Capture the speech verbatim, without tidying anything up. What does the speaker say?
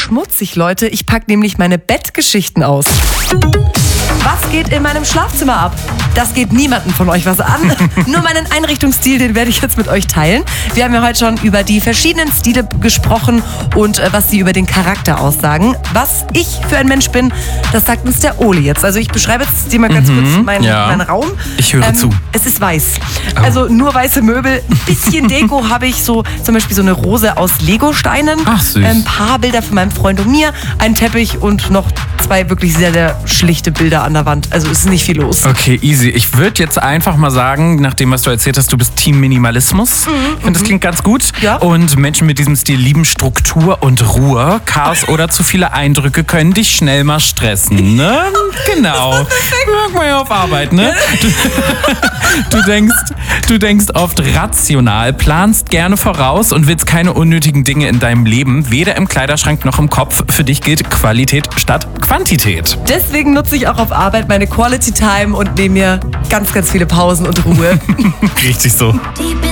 schmutzig, Leute. Ich packe nämlich meine Bettgeschichten aus. Was geht in meinem Schlafzimmer ab? Das geht niemandem von euch was an. Nur meinen Einrichtungsstil, den werde ich jetzt mit euch teilen. Wir haben ja heute schon über die verschiedenen Stile gesprochen und äh, was sie über den Charakter aussagen. Was ich für ein Mensch bin, das sagt uns der Ole jetzt. Also ich beschreibe jetzt dir mal ganz Mhm, kurz meinen, ja. meinen Raum. Ich höre zu. Es ist weiß. Also nur weiße Möbel. Ein bisschen Deko habe ich, so zum Beispiel so eine Rose aus Legosteinen. Ach, süß. Ein paar Bilder von meinem Freund und mir, ein Teppich und noch zwei wirklich sehr, sehr schlichte Bilder an der Wand. Also es ist nicht viel los. Okay, easy. Ich würde jetzt einfach mal sagen, nach dem, was du erzählt hast, du bist Team Minimalismus. Mhm, Ich finde, das klingt ganz gut. Ja. Und Menschen mit diesem Stil lieben Struktur und Ruhe. Chaos oder zu viele Eindrücke können dich schnell mal stressen, ne? Genau. Merkt man ja auf Arbeit, ne? Du, du, denkst, du denkst oft rational, planst gerne voraus und willst keine unnötigen Dinge in deinem Leben, weder im Kleiderschrank noch im Kopf. Für dich gilt Qualität statt Quantität. Deswegen nutze ich auch auf Arbeit meine Quality Time und nehme mir ganz, ganz viele Pausen und Ruhe. Richtig so.